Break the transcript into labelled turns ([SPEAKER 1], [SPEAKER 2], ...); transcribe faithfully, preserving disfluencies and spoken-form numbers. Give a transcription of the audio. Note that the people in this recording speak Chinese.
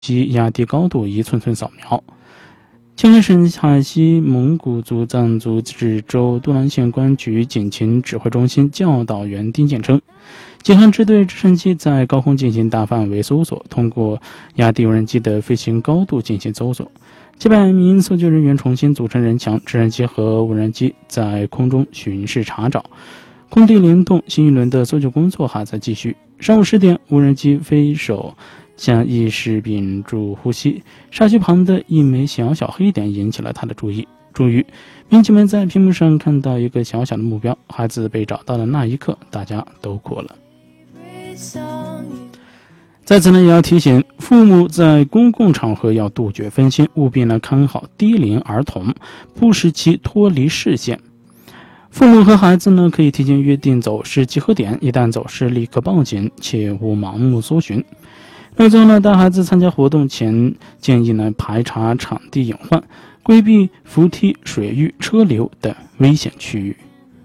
[SPEAKER 1] 其压低高度一寸寸扫描。青海省海西蒙古族藏族自治州都兰县公安局警情指挥中心教导员丁健称，警方支队直升机在高空进行大范围搜索，通过压低无人机的飞行高度进行搜索。几百名搜救人员重新组成人墙，直升机和无人机在空中巡视查找，空地联动，新一轮的搜救工作还在继续。上午十点，无人机飞手向意识屏住呼吸，沙区旁的一枚小小黑点引起了他的注意。终于，民警们在屏幕上看到一个小小的目标，孩子被找到的那一刻，大家都哭了。在此呢，也要提醒父母在公共场合要杜绝分心，务必呢看好低龄儿童，不使其脱离视线。父母和孩子呢可以提前约定走失集合点，一旦走失立刻报警，切勿盲目搜寻。那最后呢，带孩子参加活动前，建议呢排查场地隐患，规避扶梯、水域、车流等危险区域。